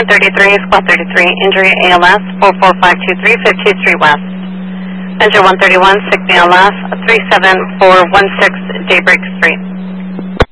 133, squad 33, injury ALS 44523, 15th Street West. Engine 131, sick ALS 37416, Daybreak Street.